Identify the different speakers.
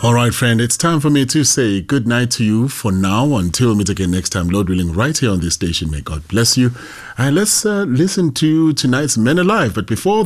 Speaker 1: All right, friend, it's time for me to say good night to you for now until we meet again next time, Lord willing, right here on this station. May God bless you. And let's listen to tonight's Men Alive. But before